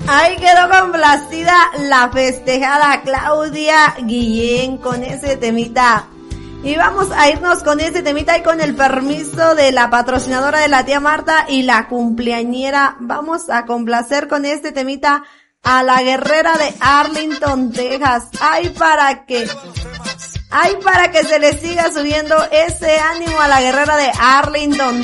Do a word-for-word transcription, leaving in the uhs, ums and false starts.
Ahí quedó complacida la festejada Claudia Guillén con ese temita. Y vamos a irnos con ese temita y con el permiso de la patrocinadora de la tía Marta y la cumpleañera. Vamos a complacer con este temita a la guerrera de Arlington, Texas. Ay, para que, ay, para que se le siga subiendo ese ánimo a la guerrera de Arlington,